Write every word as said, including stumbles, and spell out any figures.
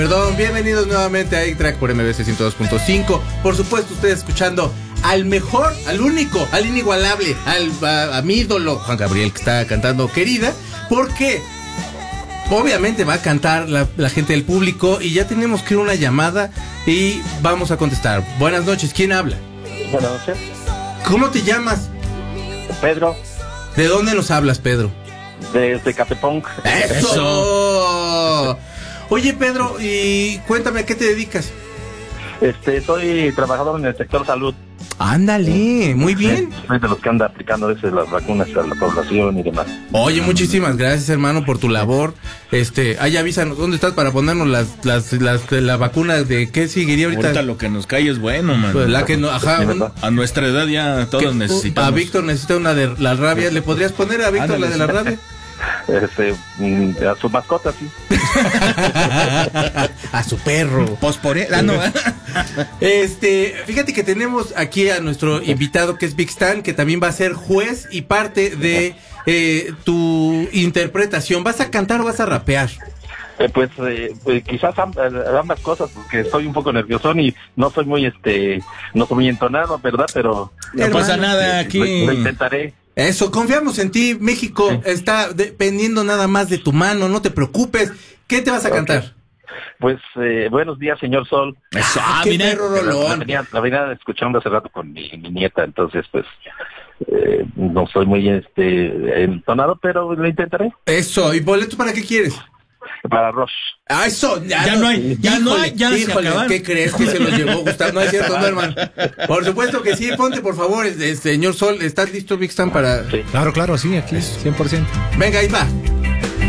Perdón, bienvenidos nuevamente a A-Track por M B C ciento dos punto cinco. Por supuesto, ustedes escuchando al mejor, al único, al inigualable, al, a, a mi ídolo, Juan Gabriel, que está cantando Querida, porque obviamente va a cantar la, la gente del público y ya tenemos que ir a una llamada y vamos a contestar. Buenas noches, ¿quién habla? Buenas noches. ¿Cómo te llamas? Pedro. ¿De dónde nos hablas, Pedro? Desde Catepong. ¡Eso! ¡Eso! Oye, Pedro, y cuéntame, ¿a qué te dedicas? Este, soy trabajador en el sector salud. Ándale, muy bien. Soy de los que anda aplicando a veces las vacunas a la población y demás. Oye, muchísimas gracias, hermano, por tu labor. Este, ahí avísanos dónde estás para ponernos las, las, las, la vacuna de qué seguiría ahorita. Ahorita lo que nos cae es bueno, man. Pues la que no, ajá. Un, a nuestra edad ya todos necesitamos. A Víctor necesita una de la rabia. ¿Le podrías poner a Víctor la de la rabia? Este, a su mascota, sí. A su perro. Pues por él, ah, no. Este, fíjate que tenemos aquí a nuestro invitado que es Big Stan, que también va a ser juez y parte de eh, tu interpretación. ¿Vas a cantar o vas a rapear? Eh, pues, eh, pues quizás ambas cosas, porque estoy un poco nerviosón y no soy muy, este, no soy muy entonado, ¿verdad? Pero no hermano, pasa nada aquí. Lo, lo intentaré. Eso, confiamos en ti. México sí. Está dependiendo nada más de tu mano, no te preocupes. ¿Qué te vas a okay. cantar? Pues, eh, buenos días, señor Sol. Eso, ah, qué perro rolón. La venía, la venía escuchando hace rato con mi, mi nieta, entonces, pues, eh, no soy muy, este, entonado, pero lo intentaré. Eso, ¿y boleto para qué quieres? Para Ross. Ah, eso, ya, ya no, no hay, ya híjole, no hay, ya híjole, se ¿qué crees que se los llevó Gustavo? No es cierto, no, hermano. Por supuesto que sí, ponte por favor, este, señor Sol, ¿estás listo, Big Stan, para...? Sí. Claro, claro, sí, aquí, cien por ciento. Venga, ahí va.